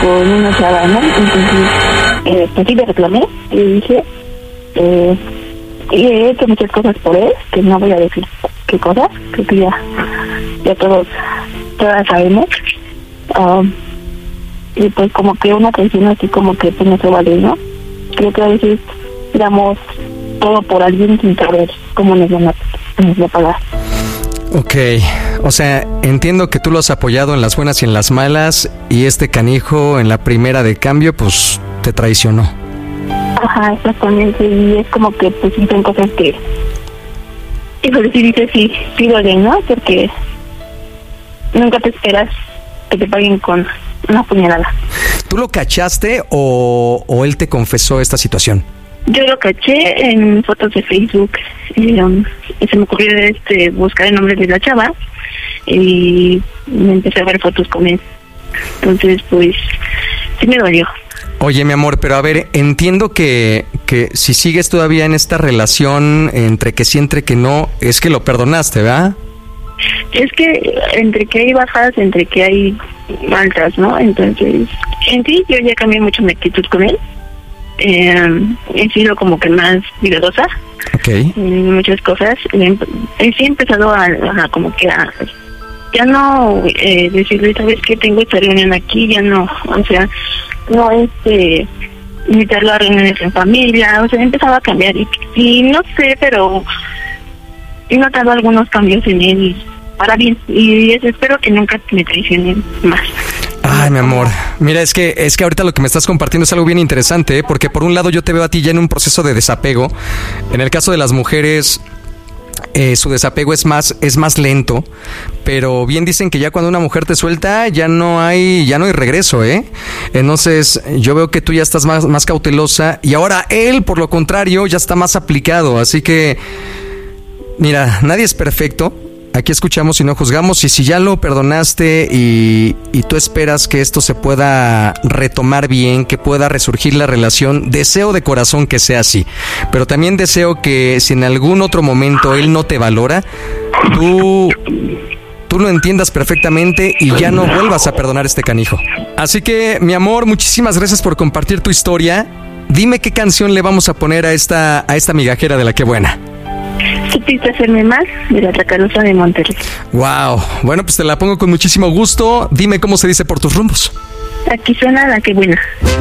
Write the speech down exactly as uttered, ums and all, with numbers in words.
con una chava, ¿no? Entonces, eh, pues sí le reclamé y le dije, eh, y he hecho muchas cosas por él, que no voy a decir qué cosas, creo que ya, ya todos, todas sabemos. Um, y pues como que una traición así como que pues no se vale, ¿no? Creo que a veces damos todo por alguien sin saber cómo nos van a, nos va a pagar. Ok, o sea, entiendo que tú lo has apoyado en las buenas y en las malas, y este canijo en la primera de cambio pues te traicionó. Ajá, exactamente, y es como que pues sí son cosas que, híjole, sí dices, sí, sí duelen, ¿no? Porque nunca te esperas que te paguen con una puñalada. ¿Tú lo cachaste o, o él te confesó esta situación? Yo lo caché en fotos de Facebook, eh, um, y se me ocurrió este buscar el nombre de la chava y me empecé a ver fotos con él. Entonces, pues, sí me dolió. Oye, mi amor, pero a ver, entiendo que, que si sigues todavía en esta relación entre que sí, entre que no, es que lo perdonaste, ¿verdad? Es que entre que hay bajas, entre que hay altas, ¿no? Entonces, en sí, yo ya cambié mucho mi actitud con él. Eh, he sido como que más cuidadosa okay. en muchas cosas. Eh, sí he empezado a, a como que a ya no eh, decirle, ¿sabes qué? Tengo esta reunión aquí, ya no, o sea, no este invitarlo a reuniones en familia, o sea, he empezado a cambiar y, y no sé, pero he notado algunos cambios en él para bien, y espero que nunca me traicionen más. Ay, mi amor, mira, es que es que ahorita lo que me estás compartiendo es algo bien interesante, ¿eh? Porque por un lado yo te veo a ti ya en un proceso de desapego. En el caso de las mujeres, eh, su desapego es más es más lento, pero bien dicen que ya cuando una mujer te suelta ya no hay ya no hay regreso, ¿eh? Entonces yo veo que tú ya estás más más cautelosa y ahora él, por lo contrario, ya está más aplicado, así que mira, nadie es perfecto. Aquí escuchamos y no juzgamos, y si ya lo perdonaste y, y tú esperas que esto se pueda retomar bien, que pueda resurgir la relación, deseo de corazón que sea así, pero también deseo que si en algún otro momento él no te valora, tú, tú lo entiendas perfectamente y ya no vuelvas a perdonar a este canijo. Así que, mi amor, muchísimas gracias por compartir tu historia. Dime qué canción le vamos a poner a esta, a esta migajera de La Qué Buena. Supiste hacerme más, de La Tracarosa de Monterrey. Wow, bueno, pues te la pongo con muchísimo gusto. Dime cómo se dice por tus rumbos. Aquí suena La Qué Buena.